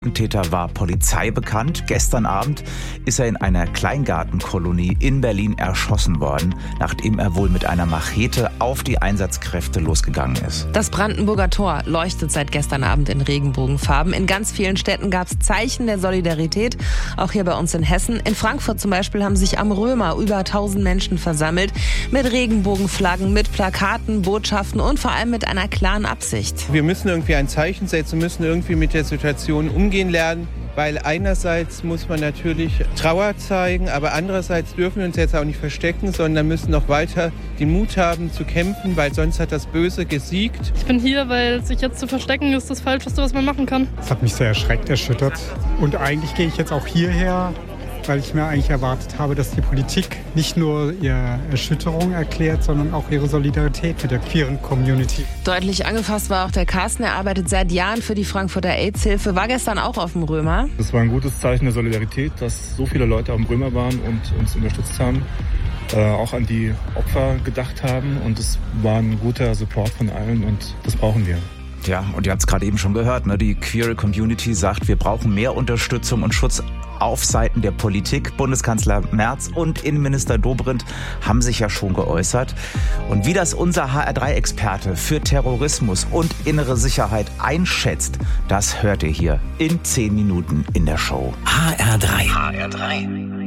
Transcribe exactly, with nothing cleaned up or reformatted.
Der Täter war Polizei bekannt. Gestern Abend ist er in einer Kleingartenkolonie in Berlin erschossen worden, nachdem er wohl mit einer Machete auf die Einsatzkräfte losgegangen ist. Das Brandenburger Tor leuchtet seit gestern Abend in Regenbogenfarben. In ganz vielen Städten gab es Zeichen der Solidarität, auch hier bei uns in Hessen. In Frankfurt zum Beispiel haben sich am Römer über tausend Menschen versammelt, mit Regenbogenflaggen, mit Plakaten, Botschaften und vor allem mit einer klaren Absicht. Wir müssen irgendwie ein Zeichen setzen, müssen irgendwie mit der Situation umgehen. Gehen lernen, weil einerseits muss man natürlich Trauer zeigen, aber andererseits dürfen wir uns jetzt auch nicht verstecken, sondern müssen noch weiter den Mut haben zu kämpfen, weil sonst hat das Böse gesiegt. Ich bin hier, weil sich jetzt zu verstecken ist das Falscheste, was man machen kann. Das hat mich sehr erschreckt, erschüttert. Und eigentlich gehe ich jetzt auch hierher, weil ich mir eigentlich erwartet habe, dass die Politik nicht nur ihre Erschütterung erklärt, sondern auch ihre Solidarität mit der queeren Community. Deutlich angefasst war auch der Carsten. Er arbeitet seit Jahren für die Frankfurter AIDS-Hilfe, war gestern auch auf dem Römer. Das war ein gutes Zeichen der Solidarität, dass so viele Leute auf dem Römer waren und uns unterstützt haben, äh, auch an die Opfer gedacht haben. Und es war ein guter Support von allen und das brauchen wir. Ja, und ihr habt es gerade eben schon gehört, ne? Die queere Community sagt, wir brauchen mehr Unterstützung und Schutz auf Seiten der Politik. Bundeskanzler Merz und Innenminister Dobrindt haben sich ja schon geäußert. Und wie das unser H R drei Experte für Terrorismus und innere Sicherheit einschätzt, das hört ihr hier in zehn Minuten in der Show. H R drei. H R drei.